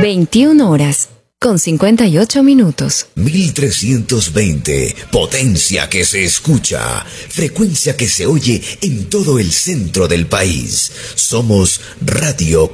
21 horas con 58 minutos. 1320, potencia que se escucha, frecuencia que se oye en todo el centro del país. Somos Radio